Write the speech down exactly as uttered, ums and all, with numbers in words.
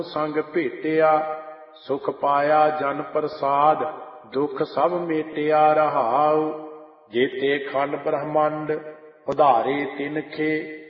ਸੰਗ ਭੇਟਿਆ, ਸੁਖ ਪਾਇਆ ਜਨ ਪ੍ਰਸਾਦ, ਦੁਖ ਸਭ ਮੇਟਿਆ ਰਹਾਉ। ਜੇਤੇ ਖੰਡ ਬ੍ਰਹਮੰਡ ਉਧਾਰੇ ਤਿਨਖੇ,